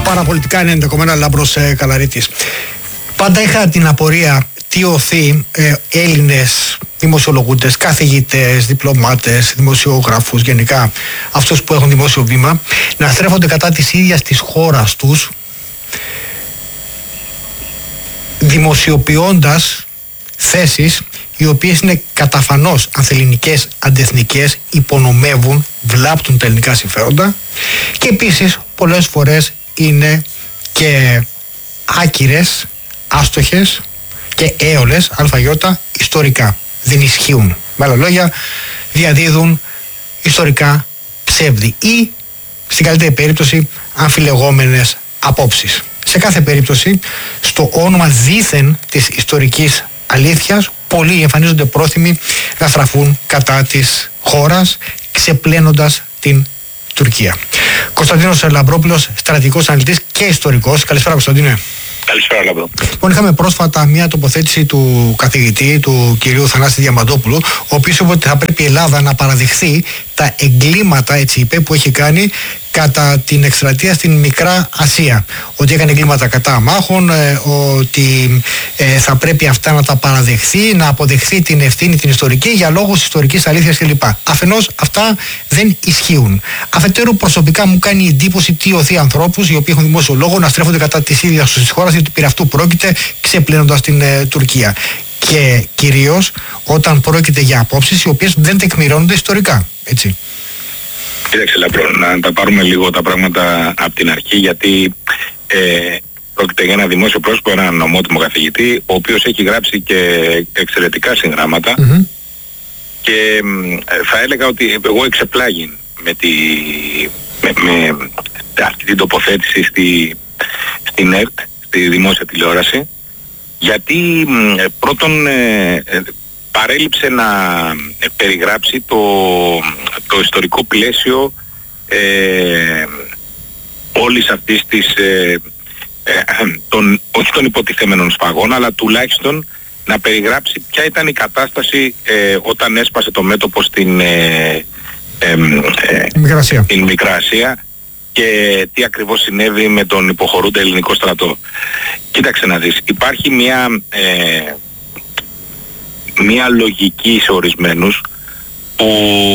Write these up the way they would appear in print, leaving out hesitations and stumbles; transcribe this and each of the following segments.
Παραπολιτικά είναι ενδεχομένα Λάμπρος Καλαρίτης. Πάντα είχα την απορία τι οθεί Έλληνες δημοσιολογούντες, καθηγητές, διπλωμάτες, δημοσιογράφους, γενικά αυτούς που έχουν δημόσιο βήμα, να στρέφονται κατά της ίδιας της χώρας τους, δημοσιοποιώντας θέσεις οι οποίες είναι καταφανώς ανθελληνικές, αντιεθνικές, υπονομεύουν, βλάπτουν τα ελληνικά συμφέροντα και επίσης πολλές φορές είναι και άκυρες, άστοχες και έολες, αλφαγιώτα, ιστορικά. Δεν ισχύουν. Με άλλα λόγια, διαδίδουν ιστορικά ψεύδι ή, στην καλύτερη περίπτωση, αμφιλεγόμενες απόψεις. Σε κάθε περίπτωση, στο όνομα δήθεν της ιστορικής αλήθειας, πολλοί εμφανίζονται πρόθυμοι να στραφούν κατά της χώρας, ξεπλένοντας την Τουρκία. Κωνσταντίνος Λαμπρόπουλος, στρατηγικός αναλυτής και ιστορικός. Καλησπέρα, Κωνσταντίνε. Καλησπέρα, Λαμπρό. Λοιπόν, είχαμε πρόσφατα μια τοποθέτηση του καθηγητή, του κυρίου Θανάση Διαμαντόπουλου, ο οποίος είπε ότι θα πρέπει η Ελλάδα να παραδεχθεί τα εγκλήματα, έτσι είπε, που έχει κάνει κατά την εκστρατεία στην Μικρά Ασία. Ότι έκανε εγκλήματα κατά αμάχων, ότι θα πρέπει αυτά να τα παραδεχθεί, να αποδεχθεί την ευθύνη την ιστορική για λόγους ιστορικής αλήθειας κλπ. Αφενός αυτά δεν ισχύουν. Αφετέρου, προσωπικά μου κάνει εντύπωση τι οθεί ανθρώπους οι οποίοι έχουν δημόσιο λόγο να στρέφονται κατά της ίδιας της χώρας, γιατί περί αυτού πρόκειται, ξεπλένοντας την Τουρκία. Και κυρίως όταν πρόκειται για απόψεις οι οποίες δεν τεκμηρώνονται ιστορικά. Έτσι. Κοίταξε, Λαμπρό, να τα πάρουμε λίγο τα πράγματα από την αρχή, γιατί πρόκειται για ένα δημόσιο πρόσωπο, έναν ομότιμο καθηγητή, ο οποίος έχει γράψει και εξαιρετικά συγγράμματα και θα έλεγα ότι εγώ εξεπλάγει με αυτή την τοποθέτηση στην ΕΡΤ, στη δημόσια τηλεόραση, γιατί πρώτον παρέλειψε να περιγράψει το ιστορικό πλαίσιο όλης αυτής της όχι των υποτιθέμενων σφαγών, αλλά τουλάχιστον να περιγράψει ποια ήταν η κατάσταση όταν έσπασε το μέτωπο στην Μικρά Ασία και τι ακριβώς συνέβη με τον υποχωρούντα ελληνικό στρατό. Κοίταξε να δεις, υπάρχει μια λογική σε ορισμένους που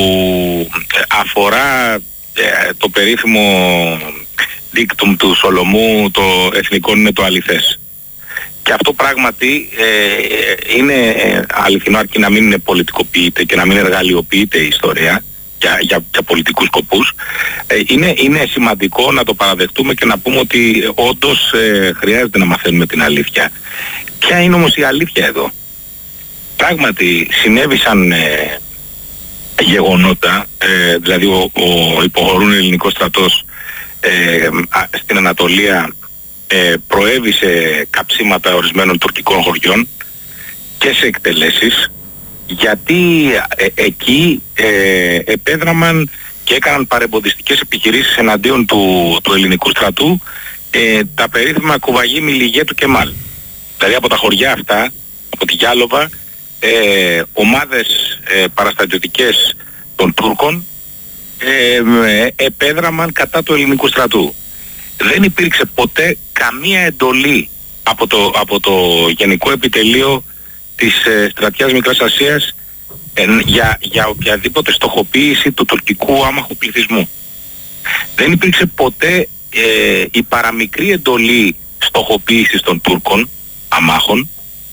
αφορά το περίφημο δίκτουμ του Σολομού, το εθνικό είναι το αληθές. Και αυτό πράγματι είναι αληθινό, αρκεί να μην πολιτικοποιείται και να μην εργαλειοποιείται η ιστορία για πολιτικούς σκοπούς. Είναι σημαντικό να το παραδεχτούμε και να πούμε ότι όντως χρειάζεται να μαθαίνουμε την αλήθεια. Ποια είναι όμως η αλήθεια εδώ? Πράγματι συνέβησαν γεγονότα, δηλαδή ο υποχωρούν ελληνικός στρατός στην Ανατολία προέβησε καψίματα ορισμένων τουρκικών χωριών και σε εκτελέσεις, γιατί εκεί επέδραμαν και έκαναν παρεμποδιστικές επιχειρήσεις εναντίον του ελληνικού στρατού τα περίφημα Κουβαγή, Μιλιγέ του Κεμάλ. Δηλαδή από τα χωριά αυτά, από τη Γιάλοβα, ομάδες παραστατιωτικές των Τούρκων επέδραμαν κατά του ελληνικού στρατού. Δεν υπήρξε ποτέ καμία εντολή από το Γενικό Επιτελείο της Στρατιάς Μικράς Ασίας για οποιαδήποτε στοχοποίηση του τουρκικού άμαχου πληθυσμού. Δεν υπήρξε ποτέ η παραμικρή εντολή στοχοποίησης των Τούρκων αμάχων.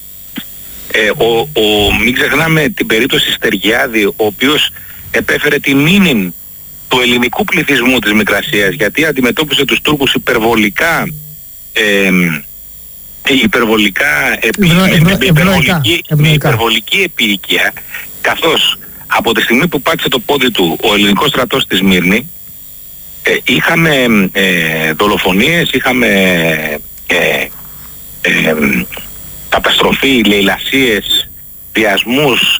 Μην ξεχνάμε την περίπτωση Στεργιάδη, ο οποίος επέφερε τη μήνυν του ελληνικού πληθυσμού της Μικρασίας, γιατί αντιμετώπισε τους Τούρκους με υπερβολική επίοικια, καθώς από τη στιγμή που πάτησε το πόδι του ο ελληνικός στρατός στη Σμύρνη, είχαμε δολοφονίες, είχαμε καταστροφή, λαιλασίες, βιασμούς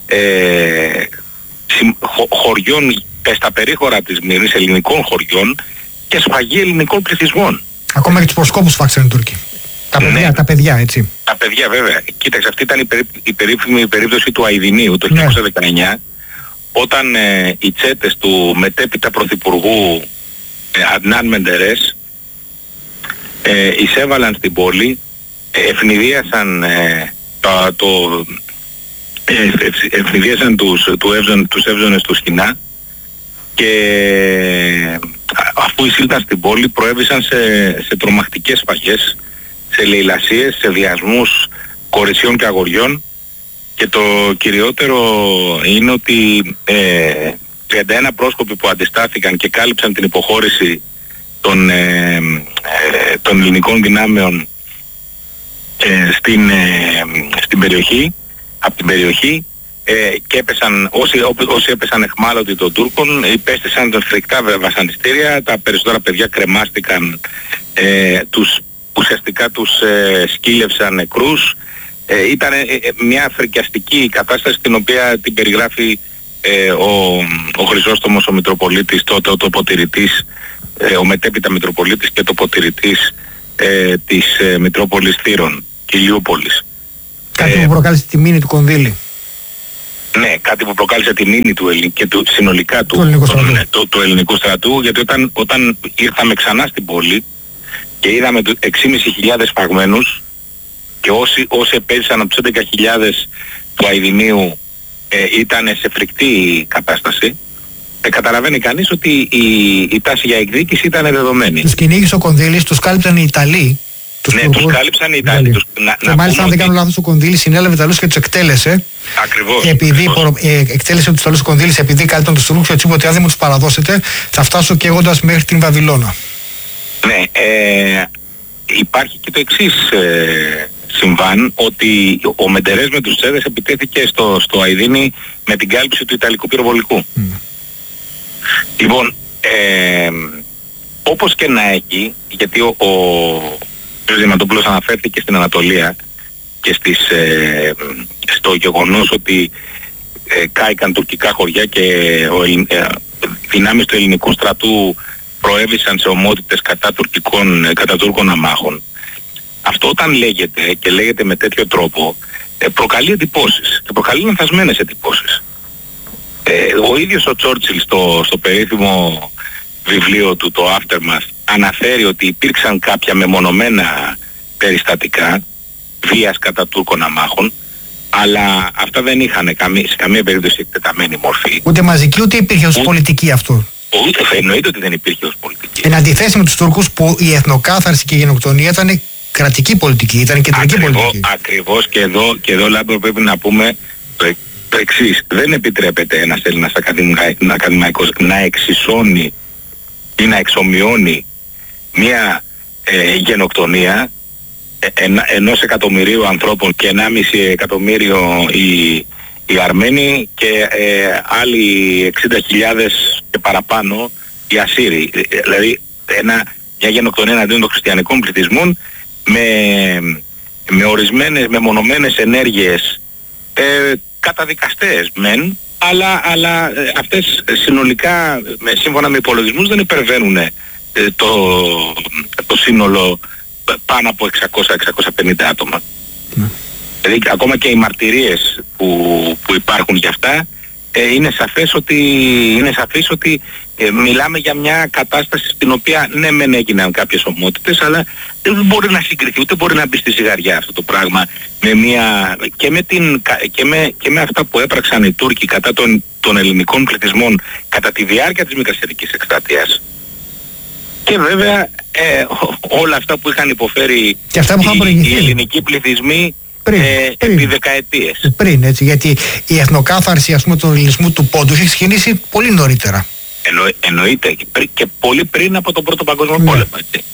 χωριών στα περίχωρα της Σμύρνης, ελληνικών χωριών, και σφαγή ελληνικών πληθυσμών. Ακόμα και τους προσκόπους φάξαν οι Τούρκοι. Τα παιδιά, έτσι. Τα παιδιά, βέβαια. Κοίταξε, αυτή ήταν η περίφημη περίπτωση του Αηδινίου το 1919, όταν οι τσέτες του μετέπειτα πρωθυπουργού Αντνάν Μεντερές εισέβαλαν στην πόλη, ευνηδίασαν ευνηδίασαν τους εύζωνες του Σχοινά και αφού εισήλθαν στην πόλη προέβησαν σε τρομακτικές σφαγές, σε λαιλασίες, σε βιασμούς κοριτσιών και αγοριών, και το κυριότερο είναι ότι 31 πρόσκοποι που αντιστάθηκαν και κάλυψαν την υποχώρηση των ελληνικών δυνάμεων στην περιοχή, από την περιοχή, και έπεσαν, όσοι έπεσαν εχμάλωτοι των Τούρκων υπέστησαν φρικτά βασανιστήρια. Τα περισσότερα παιδιά κρεμάστηκαν, ουσιαστικά τους σκύλευσαν νεκρούς. Ήταν μια φρικιαστική κατάσταση, την οποία την περιγράφει ο Χρυσόστομος, ο Μητροπολίτης, τότε ο τοποτηρητής, ο μετέπειτα Μητροπολίτης και τοποτηρητής της Μητρόπολης Θύρων και Ηλιούπολης. Κάτι που προκάλεσε τη μήνυ του Κονδύλη. Ναι, κάτι που προκάλεσε τη μήνυ του και συνολικά του ελληνικού στρατού, γιατί όταν ήρθαμε ξανά στην πόλη και είδαμε 6.500 φαγμένους, και όσοι επέζησαν από τους 11.000 του Αηδινίου ήταν σε φρικτή κατάσταση, καταλαβαίνει κανείς ότι η τάση για εκδίκηση ήταν δεδομένη. Τους κυνήγησε ο Κονδύλης, τους κάλυψαν οι Ιταλοί. Ναι, τους κάλυψαν οι Ιταλοί. Και μάλιστα, αν δεν κάνω λάθος, ο Κονδύλης συνέλαβε Ιταλούς και τους εκτέλεσε. Ακριβώς. Επειδή εκτέλεσε τους Ιταλούς ο Κονδύλης, επειδή κάλυπταν τους Τούρκους, έτσι είπε ότι αν δεν μου τους παραδώσετε, θα φτάσω καίγοντας μέχρι την Βαβυλώνα. Ναι, υπάρχει και το εξής συμβάν, ότι ο Μεντερές με τους Τσέδες επιτέθηκε στο Αηδίνι με την κάλυψη του Ιταλικού πυροβολικού. Λοιπόν, όπως και να έχει, γιατί ο κ. Διαμαντόπουλος αναφέρθηκε στην Ανατολία και στο γεγονός ότι κάηκαν τουρκικά χωριά και δυνάμεις του ελληνικού στρατού προέβησαν σε ομότητες κατά Τούρκων αμάχων. Αυτό όταν λέγεται και λέγεται με τέτοιο τρόπο προκαλεί εντυπώσεις, και προκαλεί λανθασμένες εντυπώσεις. Ο ίδιος ο Τσόρτσιλ στο περίφημο βιβλίο του, το Aftermath, αναφέρει ότι υπήρξαν κάποια μεμονωμένα περιστατικά βίας κατά Τούρκων αμάχων, αλλά αυτά δεν είχαν σε καμία περίπτωση εκτεταμένη μορφή. Ούτε μαζική, ούτε υπήρχε ως πολιτική αυτό. Εννοείται ότι δεν υπήρχε ως πολιτική. Εν αντιθέσει με τους Τούρκους, που η εθνοκάθαρση και η γενοκτονία ήταν κρατική πολιτική, ήταν κεντρική πολιτική. Ακριβώς, και εδώ Λάμπρο πρέπει να πούμε το εξής. Δεν επιτρέπεται ένας Έλληνας ακαδημαϊκός να εξισώνει ή να εξομοιώνει μια γενοκτονία 1 εκατομμυρίου ανθρώπων και 1,5 εκατομμύριο οι Αρμένοι και άλλοι 60.000 και παραπάνω οι Ασσύριοι. Δηλαδή μια γενοκτονία εναντίον των χριστιανικών πληθυσμών με ορισμένες μεμονωμένες ενέργειες καταδικαστές μεν, αλλά αυτές συνολικά σύμφωνα με υπολογισμούς δεν υπερβαίνουν το σύνολο πάνω από 600-650 άτομα. Δηλαδή ακόμα και οι μαρτυρίες που υπάρχουν για αυτά είναι σαφές ότι μιλάμε για μια κατάσταση στην οποία ναι μεν έγιναν κάποιες ομότητες, αλλά δεν μπορεί να συγκριθεί, ούτε μπορεί να μπει στη ζυγαριά αυτό το πράγμα και με αυτά που έπραξαν οι Τούρκοι κατά των ελληνικών πληθυσμών κατά τη διάρκεια της Μικρασιατικής εκστρατείας. Και βέβαια όλα αυτά που είχαν υποφέρει και αυτά που οι ελληνικοί πληθυσμοί επί δεκαετίες. Πριν, έτσι, γιατί η εθνοκάθαρση, ας πούμε, του ελληνισμού του Πόντου έχει ξεκινήσει πολύ νωρίτερα. Εννοείται, και πολύ πριν από τον Πρώτο Παγκόσμιο Πόλεμο. Έτσι.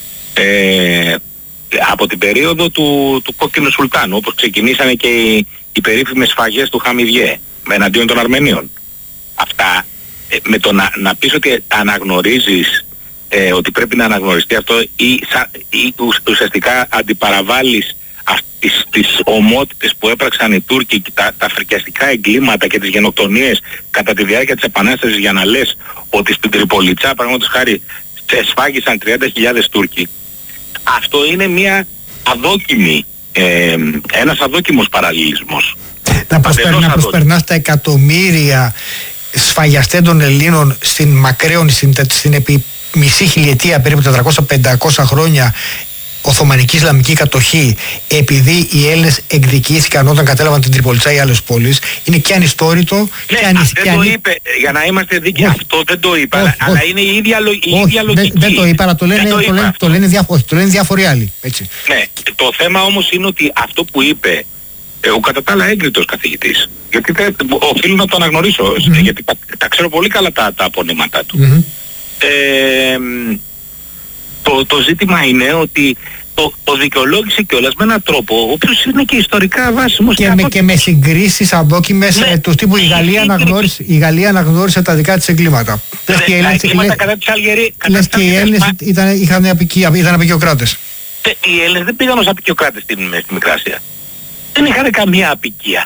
Από την περίοδο του Κόκκινου Σουλτάνου, όπως ξεκινήσανε και οι περίφημες σφαγές του Χαμιδιέ εναντίον των Αρμενίων. Αυτά, με το να πεις ότι αναγνωρίζεις, ότι πρέπει να αναγνωριστεί αυτό, ή ουσιαστικά αντιπαραβάλλεις τις ομότητες που έπραξαν οι Τούρκοι, τα φρικιαστικά εγκλήματα και τις γενοκτονίες κατά τη διάρκεια της Επανάστασης, για να λες ότι στην Τριπολιτσά, παραδείγματος χάρη, σφάγισαν 30.000 Τούρκοι. Αυτό είναι μια αδόκιμη, ένας αδόκιμος παραλληλισμός. Να προσπερνάς τα εκατομμύρια σφαγιαστέντων Ελλήνων στην μακραίων, στην μισή χιλιετία, περίπου 400-500 χρόνια, Οθωμανική Ισλαμική κατοχή, επειδή οι Έλληνες εκδικήθηκαν όταν κατέλαβαν την Τριπολιτσά ή άλλες πόλεις, είναι και ανιστόρητο. Ναι, δεν το είπε, για να είμαστε δίκαιοι, αυτό δεν το είπα, αλλά είναι η ίδια λογική. Δεν το είπα, αλλά το λένε διάφοροι άλλοι. Έτσι. Ναι, το θέμα όμως είναι ότι αυτό που είπε ο κατά τα άλλα έγκριτος καθηγητής, γιατί οφείλω να το αναγνωρίσω, γιατί τα ξέρω πολύ καλά τα απονήματά του. Το ζήτημα είναι ότι το δικαιολόγησε κιόλας με έναν τρόπο ο οποίος είναι και ιστορικά βάσιμος και με συγκρίσεις αδόκιμες του τύπου η Γαλλία αναγνώρισε τα δικά της εγκλήματα. Τα εγκλήματα κατά της Αλγερίας. Λες και οι Έλληνες ήταν απικιοκράτες. Οι Έλληνες δεν πήγαν ως απικιοκράτες στη Μικρά Ασία. Δεν είχαν καμία απικία.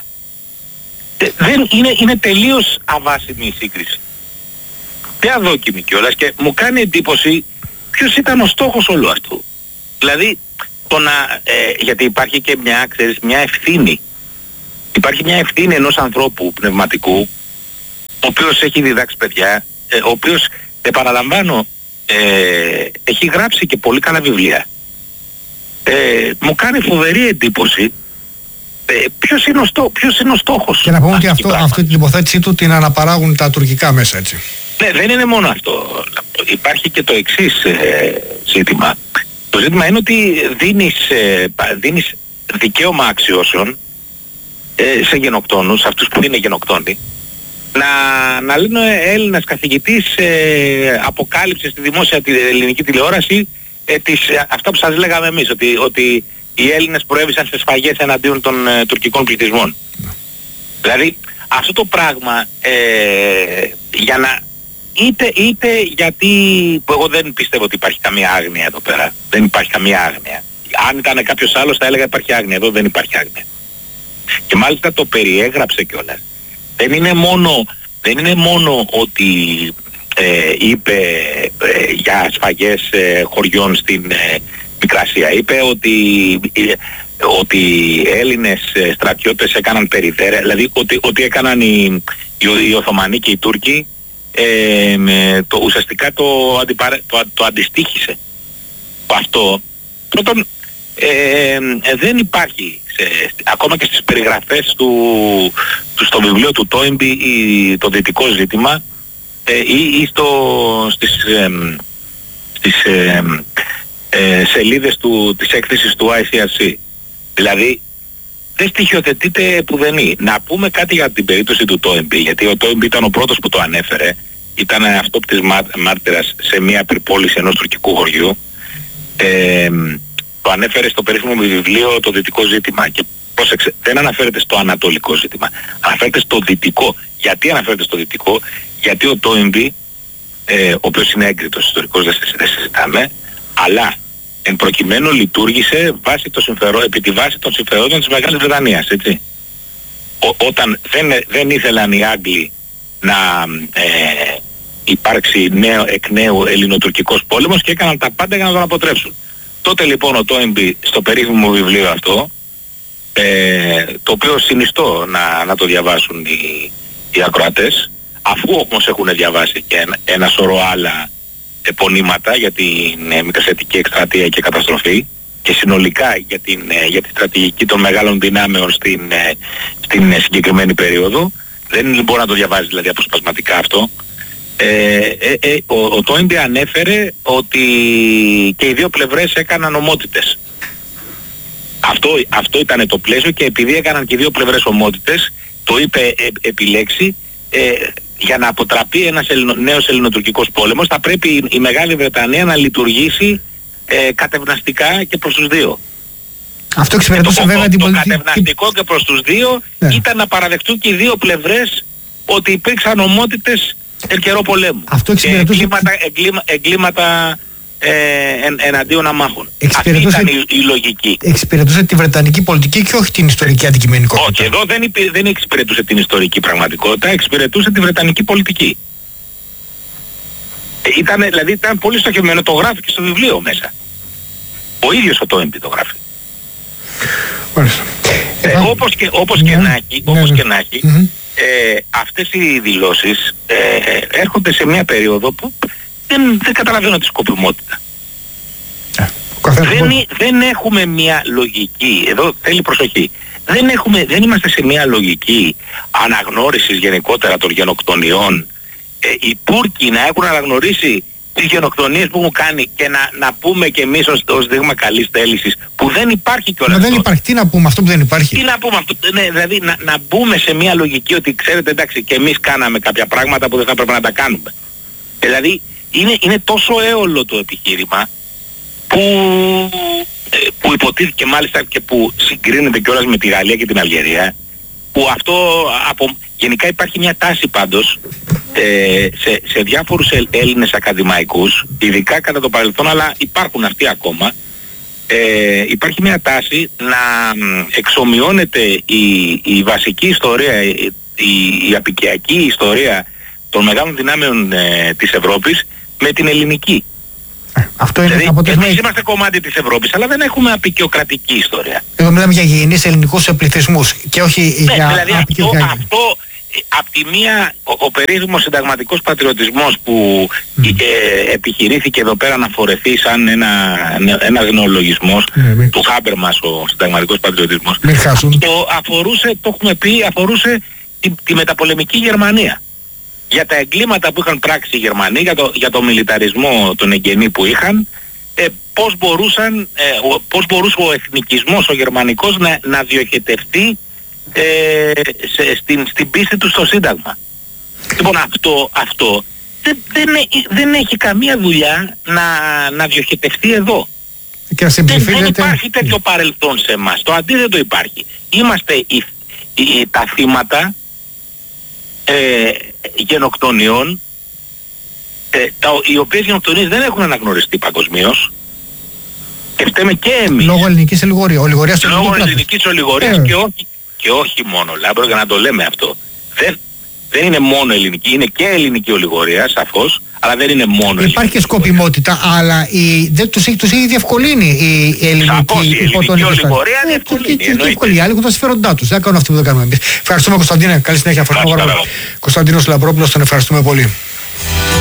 Είναι τελείως αβάσιμη η σύγκριση. Και αδόκιμη κιόλας, και μου κάνει εντύπωση ποιος ήταν ο στόχος όλου αυτού. Δηλαδή, γιατί υπάρχει και μια ευθύνη. Υπάρχει μια ευθύνη ενός ανθρώπου πνευματικού, ο οποίος έχει διδάξει παιδιά, ο οποίος, επαναλαμβάνω, έχει γράψει και πολύ καλά βιβλία. Μου κάνει φοβερή εντύπωση ποιος είναι ο στόχος. Και να πούμε ότι αυτή την υποθέτησή του την αναπαράγουν τα τουρκικά μέσα, έτσι. Ναι, δεν είναι μόνο αυτό. Υπάρχει και το εξής ζήτημα. Το ζήτημα είναι ότι δίνεις δικαίωμα αξιώσεων σε γενοκτόνους, αυτούς που είναι γενοκτόνοι, να λένε ο Έλληνας καθηγητής αποκάλυψε στη δημόσια ελληνική τηλεόραση αυτά που σας λέγαμε εμείς, ότι οι Έλληνες προέβησαν σε σφαγές εναντίον των τουρκικών πληθυσμών. Δηλαδή αυτό το πράγμα για να είτε γιατί, που εγώ δεν πιστεύω ότι υπάρχει καμία άγνοια εδώ πέρα, δεν υπάρχει καμία άγνοια. Αν ήταν κάποιος άλλος θα έλεγα υπάρχει άγνοια, εδώ δεν υπάρχει άγνοια. Και μάλιστα το περιέγραψε κιόλας. Δεν είναι μόνο ότι είπε για σφαγές χωριών στην Μικρά Ασία. Είπε ότι Έλληνες στρατιώτες έκαναν περιδέρια, δηλαδή ότι έκαναν οι Οθωμανοί και οι Τούρκοι, ουσιαστικά το αντιστοίχησε. Αυτό πρώτον δεν υπάρχει ακόμα και στις περιγραφές στο βιβλίο του Τόινμπι το δυτικό ζήτημα ή στις σελίδες της έκθεσης του ICRC. Δηλαδή δεν στοιχειοθετείται πουδενή. Να πούμε κάτι για την περίπτωση του Τόινμπι, γιατί ο Τόινμπι ήταν ο πρώτος που το ανέφερε. Ήταν αυτόπτης μάρτυρας σε μια περιπόληση ενός τουρκικού χωριού. Το ανέφερε στο περίφημο βιβλίο το δυτικό ζήτημα. Και πρόσεξε, δεν αναφέρεται στο ανατολικό ζήτημα. Αναφέρεται στο δυτικό. Γιατί αναφέρεται στο δυτικό? Γιατί ο Τόινμπι, ο οποίος είναι έγκριτος ιστορικός, δεν συζητάμε, αλλά εν προκειμένου λειτουργήσε επί τη βάση των συμφερόντων της Μεγάλης Βρετανίας, έτσι. Όταν δεν ήθελαν οι Άγγλοι να υπάρξει εκ νέου ελληνοτουρκικός πόλεμος και έκαναν τα πάντα για να τον αποτρέψουν. Τότε λοιπόν ο Τόινμπι στο περίφημο βιβλίο αυτό, το οποίο συνιστώ να το διαβάσουν οι ακροατές, αφού όμως έχουν διαβάσει και ένα σωρό άλλα επωνύματα για την μικρασιατική εκστρατεία και καταστροφή και συνολικά για τη στρατηγική των μεγάλων δυνάμεων στην συγκεκριμένη περίοδο. Δεν μπορεί να το διαβάζει δηλαδή αποσπασματικά αυτό. Ο Τόινμπι ανέφερε ότι και οι δύο πλευρές έκαναν ομότητες. Αυτό ήταν το πλαίσιο, και επειδή έκαναν και οι δύο πλευρές ομότητες, το είπε επιλέξει, για να αποτραπεί ένας νέος ελληνοτουρκικός πόλεμος θα πρέπει η Μεγάλη Βρετανία να λειτουργήσει κατευναστικά και προς τους δύο. Αυτό εξυπηρετούσε βέβαια την πολιτική. Το κατευναστικό και προς τους δύο ήταν να παραδεχτούν και οι δύο πλευρές ότι υπήρξαν ομότητες εν καιρό πολέμου. Αυτό εξυπηρετούσε εγκλήματα εναντίον αμάχων. Αυτή ήταν η λογική. Εξυπηρετούσε τη βρετανική πολιτική και όχι την ιστορική αντικειμενικότητα. Όχι, εδώ δεν εξυπηρετούσε την ιστορική πραγματικότητα, εξυπηρετούσε τη βρετανική πολιτική. Ήταν πολύ στοχευμένο, το γράφει και στο βιβλίο μέσα. Ο ίδιος ο Τόινμπι το γράφει. Όπως και να έχει, αυτές οι δηλώσεις έρχονται σε μια περίοδο που δεν καταλαβαίνω τη σκοπιμότητα. Δεν έχουμε μια λογική, εδώ θέλει προσοχή, δεν είμαστε σε μια λογική αναγνώρισης γενικότερα των γενοκτονιών. Οι Τούρκοι να έχουν αναγνωρίσει τις γενοκτονίες που έχουν κάνει και να πούμε και εμείς ως δείγμα καλής θέλησης, που δεν υπάρχει κιόλας. Δεν υπάρχει, τι να πούμε αυτό που δεν υπάρχει. Τι να πούμε αυτό, ναι, δηλαδή να μπούμε σε μια λογική ότι ξέρετε, εντάξει, και εμείς κάναμε κάποια πράγματα που δεν θα πρέπει να τα κάνουμε. Δηλαδή είναι τόσο έολο το επιχείρημα που υποτίθεται μάλιστα και που συγκρίνεται κιόλας με τη Γαλλία και την Αλγερία, που αυτό γενικά υπάρχει μια τάση πάντως σε διάφορους Έλληνες ακαδημαϊκούς, ειδικά κατά το παρελθόν, αλλά υπάρχουν αυτοί ακόμα, υπάρχει μια τάση να εξομοιώνεται η βασική ιστορία, η απικιακή ιστορία των μεγάλων δυνάμεων της Ευρώπης με την ελληνική. Αυτό είναι δηλαδή, εμείς είμαστε κομμάτι της Ευρώπης, αλλά δεν έχουμε απικιοκρατική ιστορία. Εδώ μιλάμε για γηγενείς ελληνικούς πληθυσμούς και όχι για δηλαδή αυτό απ' τη μία ο περίφημος συνταγματικός πατριωτισμός που επιχειρήθηκε εδώ πέρα να φορεθεί σαν ένας νεολογισμός του Χάμπερμας, ο συνταγματικός πατριωτισμός, το έχουμε πει, αφορούσε τη μεταπολεμική Γερμανία. Για τα εγκλήματα που είχαν πράξει οι Γερμανοί, για το μιλιταρισμό τον εγγενή που είχαν, πώς μπορούσε ο εθνικισμός, ο γερμανικός να διοχετευτεί στην πίστη του στο Σύνταγμα. Λοιπόν, αυτό δεν έχει καμία δουλειά να διοχετευτεί εδώ. Δεν υπάρχει τέτοιο παρελθόν σε εμάς. Το αντίθετο υπάρχει. Είμαστε τα θύματα γενοκτονιών, οι οποίες γενοκτονίες δεν έχουν αναγνωριστεί παγκοσμίως, και φταίμε και εμείς. Λόγω ελληνικής ολιγορίας. Λόγω ελληνικής ολιγορίας και όχι μόνο, Λάμπρο, για να το λέμε αυτό. Δεν είναι μόνο ελληνική, είναι και ελληνική ολιγορία, σαφώς, αλλά δεν είναι μόνο ελληνική. Υπάρχει και σκοπιμότητα, αλλά τους έχει διευκολύνει η ελληνική ολιγορία. διευκολύνει. Οι άλλοι έχουν τα συμφέροντά τους. Δεν κάνουν αυτό που δεν κάνουμε εμείς. Ευχαριστούμε, Κωνσταντίνε. Καλή συνέχεια. Κωνσταντίνος Λαμπρόπουλος, τον ευχαριστούμε πολύ.